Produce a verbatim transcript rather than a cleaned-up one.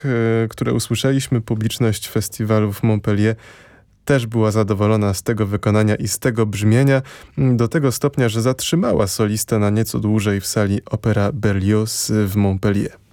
które usłyszeliśmy, publiczność festiwalu w Montpellier też była zadowolona z tego wykonania i z tego brzmienia, do tego stopnia, że zatrzymała solistę na nieco dłużej w sali Opéra Berlioz w Montpellier.